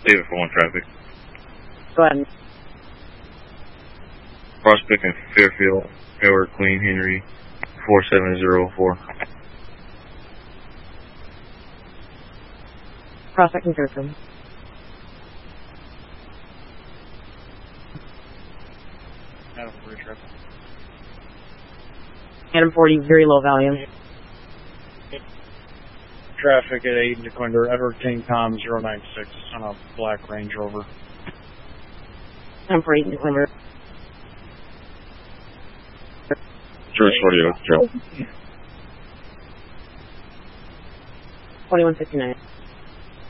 David for 1 traffic. Go ahead. Prospect and Fairfield, Howard, Queen, Henry, 4704. Prospect and Fairfield. Adam 40 traffic. Adam 40, very low volume. Traffic at 8 DeQuinder, Edward King Tom 096 on a black Range Rover. Adam 40, DeQuinder. George 40 Oak Trail. 2159.